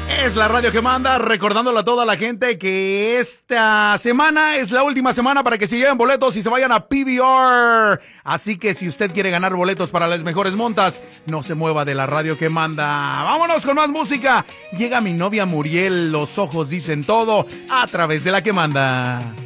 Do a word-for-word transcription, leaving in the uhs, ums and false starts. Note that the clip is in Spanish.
Es la radio que manda, recordándole a toda la gente que esta semana es la última semana para que se lleven boletos y se vayan a P V R. Así que si usted quiere ganar boletos para las mejores montas, no se mueva de la radio que manda. Vámonos con más música. Llega mi novia Muriel, los ojos dicen todo, a través de la que manda.